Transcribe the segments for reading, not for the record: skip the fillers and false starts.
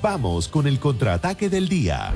Vamos con el contraataque del día.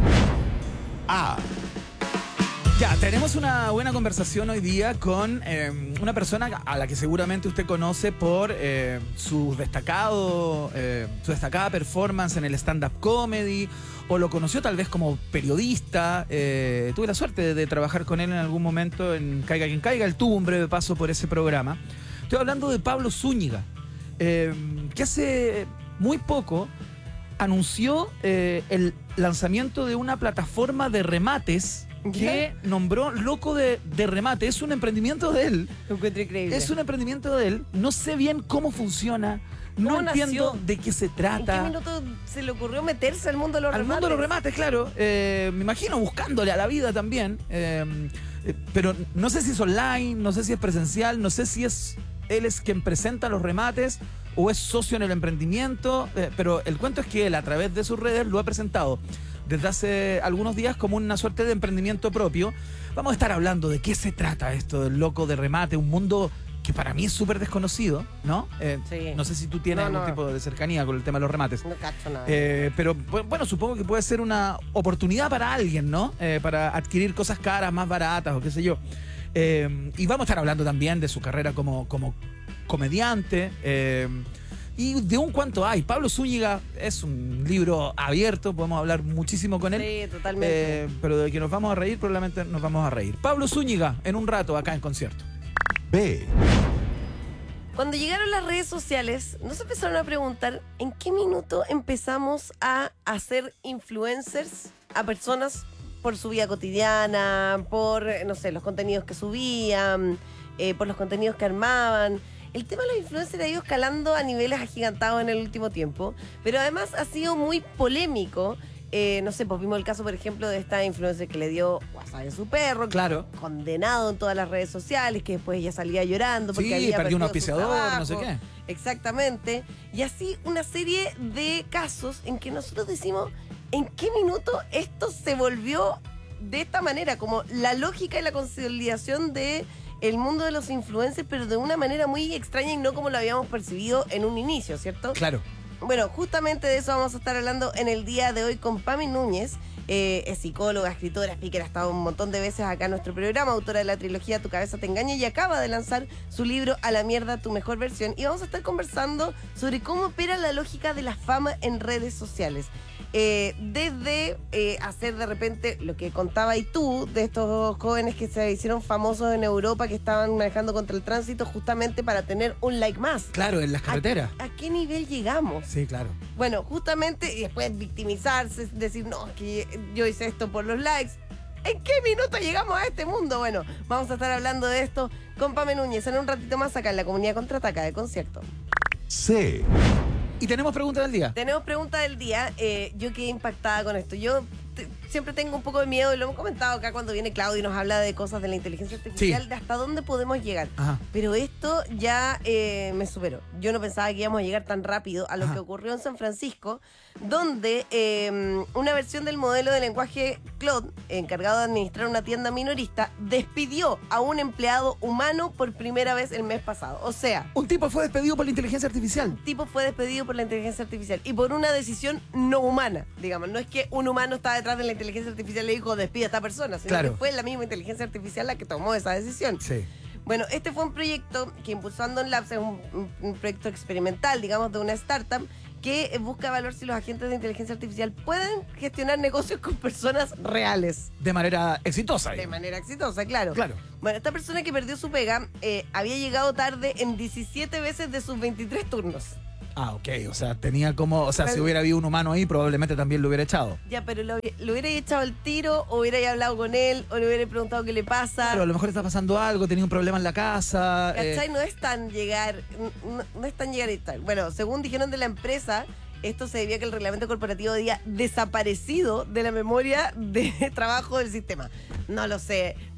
Ya, tenemos una buena conversación hoy día con una persona a la que seguramente usted conoce por su destacada performance en el stand-up comedy, o lo conoció tal vez como periodista. Tuve la suerte de trabajar con él en algún momento en Caiga Quien Caiga. Él tuvo un breve paso por ese programa. Estoy hablando de Pablo Zúñiga, que hace muy poco anunció el lanzamiento de una plataforma de remates que nombró Loco de Remate. Es un emprendimiento de él. Lo encuentro increíble. Es un emprendimiento de él. No sé bien cómo funciona. No entiendo de qué se trata. ¿En qué minuto se le ocurrió meterse al mundo de los remates? Al mundo de los remates, claro. Me imagino buscándole a la vida también. Pero no sé si es online, no sé si es presencial, no sé si él es quien presenta los remates o es socio en el emprendimiento. Pero el cuento es que él, a través de sus redes, lo ha presentado desde hace algunos días como una suerte de emprendimiento propio. Vamos a estar hablando de qué se trata esto del Loco de Remate, un mundo que para mí es súper desconocido, ¿no? Sí. No sé si tú tienes algún tipo de cercanía con el tema de los remates. No cacho nada. Pero bueno, supongo que puede ser una oportunidad para alguien, ¿no? Para adquirir cosas caras, más baratas o qué sé yo. Y vamos a estar hablando también de su carrera como comediante. Y de un cuanto hay. Pablo Zúñiga es un libro abierto, podemos hablar muchísimo con él. Sí, totalmente. Pero de que nos vamos a reír, probablemente nos vamos a reír. Pablo Zúñiga, en un rato, acá en Concierto. Cuando llegaron las redes sociales, nos empezaron a preguntar en qué minuto empezamos a hacer influencers a personas por su vida cotidiana, por, no sé, los contenidos que subían, por los contenidos que armaban. El tema de los influencers ha ido escalando a niveles agigantados en el último tiempo, pero además ha sido muy polémico. No sé, pues vimos el caso, por ejemplo, de esta influencer que le dio WhatsApp a su perro, Claro. condenado en todas las redes sociales, que después ella salía llorando porque Sí, había perdió un su auspiciador, trabajo. no sé qué. Exactamente. Y así una serie de casos en que nosotros decimos, ¿en qué minuto esto se volvió de esta manera? Como la lógica y la consolidación de el mundo de los influencers, pero de una manera muy extraña y no como lo habíamos percibido en un inicio, ¿cierto? Claro. Bueno, justamente de eso vamos a estar hablando en el día de hoy con Pami Núñez. Es psicóloga, escritora, speaker, ha estado un montón de veces acá en nuestro programa, autora de la trilogía Tu cabeza te engaña, y acaba de lanzar su libro A la mierda, tu mejor versión. Y vamos a estar conversando sobre cómo opera la lógica de la fama en redes sociales. Desde hacer de repente lo que contabas tú de estos jóvenes que se hicieron famosos en Europa, que estaban manejando contra el tránsito justamente para tener un like más. Claro, en las carreteras. ¿A qué nivel llegamos? Sí, claro. Bueno, justamente, y después victimizarse, decir, no, que yo hice esto por los likes. ¿En qué minuto llegamos a este mundo? Bueno, vamos a estar hablando de esto con Pame Núñez en un ratito más acá en la Comunidad Contraataca de Concierto. Y tenemos pregunta del día. Tenemos pregunta del día. Yo quedé impactada con esto. Yo siempre tengo un poco de miedo, y lo hemos comentado acá cuando viene Claudio y nos habla de cosas de la inteligencia artificial, Sí. de hasta dónde podemos llegar. Ajá. Pero esto ya me superó. Yo no pensaba que íbamos a llegar tan rápido a lo que ocurrió en San Francisco, donde una versión del modelo de lenguaje Claude, encargado de administrar una tienda minorista, despidió a un empleado humano por primera vez el mes pasado. O sea, Un tipo fue despedido por la inteligencia artificial. el tipo fue despedido por la inteligencia artificial y por una decisión no humana, digamos. No es que un humano estaba detrás de la inteligencia artificial y le dijo despide a esta persona, sino Claro. que fue la misma inteligencia artificial la que tomó esa decisión. Sí. Bueno, este fue un proyecto que impulsó Andon Labs, es un proyecto experimental, digamos, de una startup que busca evaluar si los agentes de inteligencia artificial pueden gestionar negocios con personas reales. De manera exitosa. De manera exitosa, claro. Claro. Bueno, esta persona que perdió su pega había llegado tarde en 17 veces de sus 23 turnos. Ah, ok. O sea, tenía como... O sea, si hubiera habido un humano ahí, probablemente también lo hubiera echado. Ya, pero lo hubiera echado el tiro, o hubiera hablado con él, o le hubiera preguntado qué le pasa. Pero a lo mejor está pasando algo, tenía un problema en la casa. ¿Cachai? No es tan llegar, no es tan llegar y tal. Bueno, según dijeron de la empresa, esto se debía a que el reglamento corporativo había desaparecido de la memoria de trabajo del sistema. No lo sé.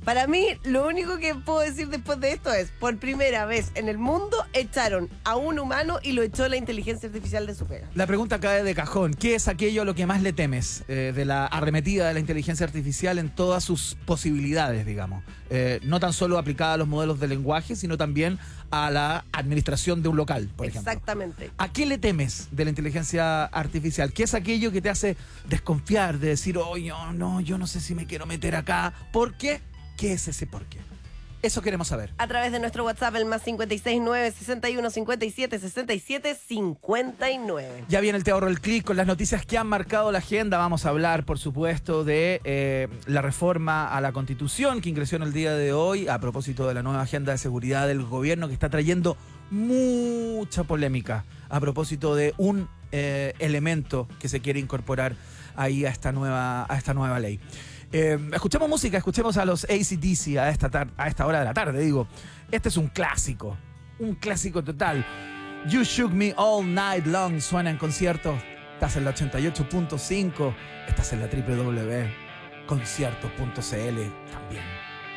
Para mí, lo único que puedo decir después de esto es, por primera vez en el mundo, echaron a un humano y lo echó la inteligencia artificial de su pega. La pregunta cae de cajón. ¿Qué es aquello a lo que más le temes de la arremetida de la inteligencia artificial en todas sus posibilidades, digamos? No tan solo aplicada a los modelos de lenguaje, sino también a la administración de un local, por ejemplo. Exactamente. ¿A qué le temes de la inteligencia artificial? ¿Qué es aquello que te hace desconfiar, de decir, oh, yo no sé si me quiero meter acá? ¿Por qué? ¿Qué es ese por qué? Eso queremos saber. A través de nuestro WhatsApp, el más 569 61 57 67 59. Ya viene el Te Ahorro el Clic con las noticias que han marcado la agenda. Vamos a hablar, por supuesto, de la reforma a la Constitución que ingresó en el día de hoy a propósito de la nueva agenda de seguridad del gobierno que está trayendo mucha polémica a propósito de un elemento que se quiere incorporar ahí a esta nueva ley. Escuchemos música, escuchemos a los AC/DC a esta hora de la tarde, digo. Este es un clásico total. You Shook Me All Night Long suena en concierto. Estás en la 88.5, estás en la www.concierto.cl también.